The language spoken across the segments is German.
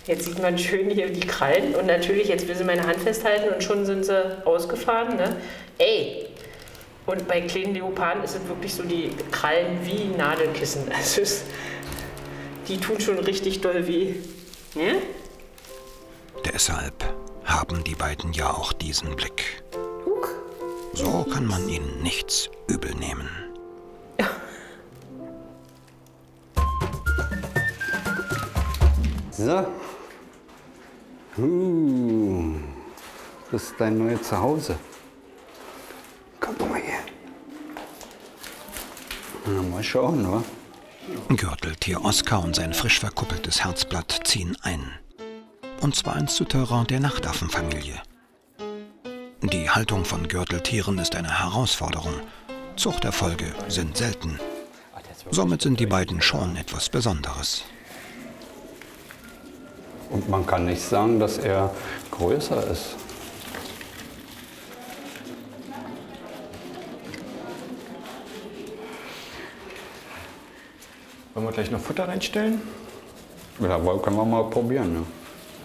Jetzt sieht man schön hier die Krallen und natürlich, jetzt will sie meine Hand festhalten und schon sind sie ausgefahren. Ne? Ey! Und bei kleinen Leoparden ist es wirklich so, die Krallen wie Nadelkissen. Also die tun schon richtig doll weh. Ne? Deshalb haben die beiden ja auch diesen Blick. So kann man ihnen nichts übel nehmen. So. Das ist dein neues Zuhause. Komm mal her. Na, mal schauen, wa? Gürteltier Oskar und sein frisch verkuppeltes Herzblatt ziehen ein. Und zwar ins Souterrain der Nachtaffenfamilie. Die Haltung von Gürteltieren ist eine Herausforderung. Zuchterfolge sind selten. Somit sind die beiden schon etwas Besonderes. Und man kann nicht sagen, dass er größer ist. Wollen wir gleich noch Futter reinstellen? Ja, können wir mal probieren. Ne?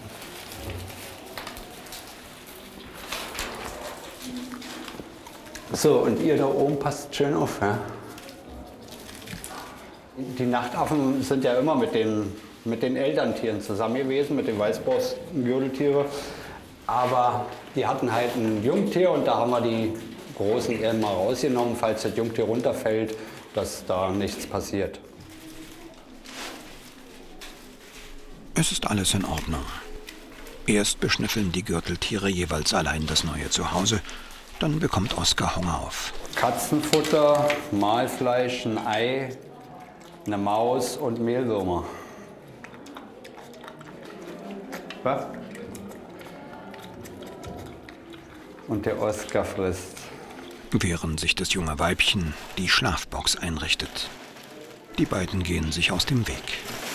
So, und ihr da oben passt schön auf. Ja? Die Nachtaffen sind ja immer mit den Elterntieren zusammen gewesen, mit den Weißbrustgürteltiere. Aber die hatten halt ein Jungtier und da haben wir die Großen eher mal rausgenommen, falls das Jungtier runterfällt, dass da nichts passiert. Es ist alles in Ordnung. Erst beschnüffeln die Gürteltiere jeweils allein das neue Zuhause, dann bekommt Oskar Hunger auf. Katzenfutter, Mahlfleisch, ein Ei, eine Maus und Mehlwürmer. Was? Und der Oskar frisst. Während sich das junge Weibchen die Schlafbox einrichtet. Die beiden gehen sich aus dem Weg.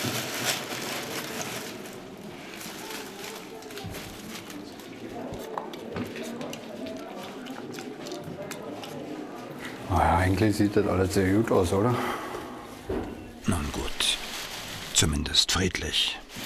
Naja, eigentlich sieht das alles sehr gut aus, oder? Nun gut, zumindest friedlich.